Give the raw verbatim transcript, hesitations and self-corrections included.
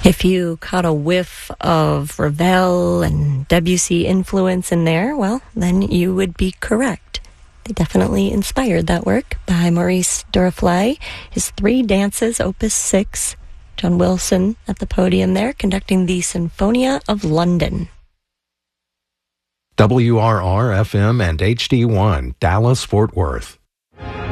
If you caught a whiff of Ravel and Debussy influence in there, well, then you would be correct. They definitely inspired that work by Maurice Duruflé. His Three Dances, Opus six. John Wilson at the podium there, conducting the Sinfonia of London. W R R F M and H D one, Dallas, Fort Worth.